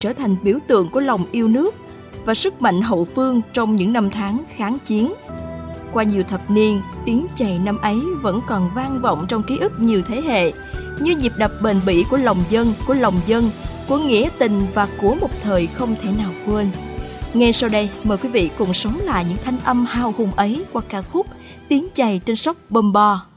trở thành biểu tượng của lòng yêu nước và sức mạnh hậu phương trong những năm tháng kháng chiến. Qua nhiều thập niên, tiếng chày năm ấy vẫn còn vang vọng trong ký ức nhiều thế hệ, như nhịp đập bền bỉ của lòng dân, của nghĩa tình và của một thời không thể nào quên. Ngay sau đây, mời quý vị cùng sống lại những thanh âm hào hùng ấy qua ca khúc Tiếng chày trên sóng Bom Bo.